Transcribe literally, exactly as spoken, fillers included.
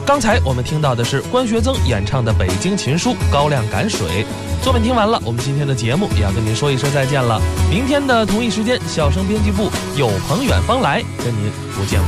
刚才我们听到的是关学增演唱的北京琴书《高粱赶水》。作品听完了，我们今天的节目也要跟您说一声再见了。明天的同一时间，笑声编辑部有朋远方来跟您不见不散。